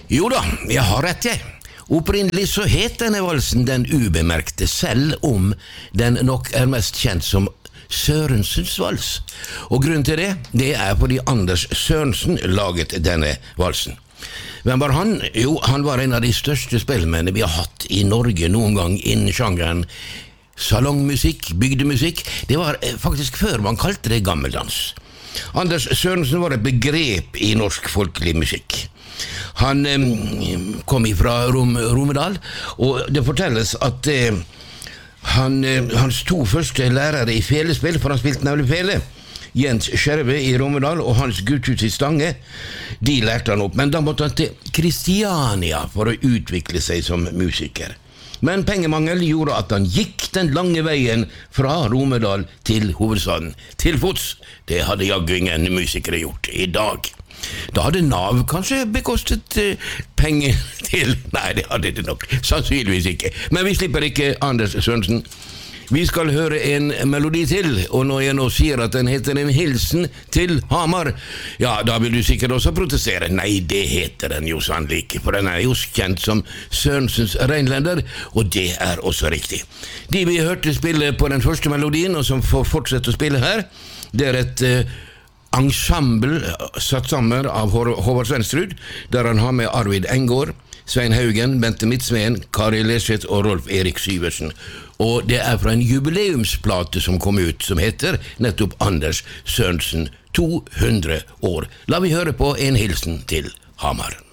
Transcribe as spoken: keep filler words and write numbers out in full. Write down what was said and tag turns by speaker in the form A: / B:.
A: Jo da, jeg har rett jeg. Opprinnelig så het denne valsen Den ubemerkte, selv om den nok er mest kjent som Sørensens vals. Og grunnen til det, det er fordi Anders Sørensen laget denne valsen. Hvem var han? Jo, han var en av de største spillmennene vi har hatt i Norge noen gang innen sjangeren salongmusikk, bygdemusikk. Det var faktisk før man kalte det gammeldans. Anders Sørensen var et begrep i norsk folkelig musikk. Han eh, kom fra Rom, Romedal, og det fortelles at eh, han, eh, hans to første lærere i felespill, for han spilte nemlig fele, Jens Skjerve i Romedal og Hans Gutthus i Stange, de lærte han opp, men da måtte han til Kristiania for å utvikle seg som musiker. Men pengemangel gjorde at han gikk den lange veien fra Romedal til hovedstaden. Til fots, det hadde jaggu ingen musikere gjort i dag. Da hadde Nav kanskje bekostet eh, penger til... Nei, det hadde det nok sannsynligvis ikke. Men vi slipper ikke Anders Sørensen. Vi skal høre en melodi til, og når jeg nå sier at den heter En hilsen til Hamar, ja, da vil du sikkert også protestere. Nei, det heter den jo sannelig ikke, for den er jo kjent som Sørensens Reinlender, og det er også riktig. De vi hørte spille på den første melodien, og som får fortsette å spille her, det er et... Eh, ensemble satt sammen av Håvard Svenstrud, der han har med Arvid Engård, Svein Haugen, Bente Midtsveen, Kari Leseth og Rolf Erik Syversen. Og det er fra en jubileumsplate som kom ut, som heter nettopp Anders Sørensen to hundre år. La vi høre på En hilsen til Hamar.